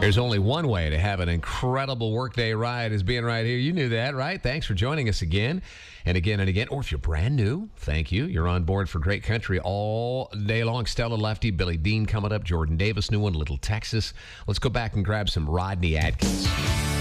There's only one way to have an incredible workday ride is being right here. You knew that, right? Thanks for joining us again and again and again. Or if you're brand new, thank you. You're on board for great country all day long. Stella Lefty, Billy Dean coming up, Jordan Davis, new one, Little Texas. Let's go back and grab some Rodney Atkins.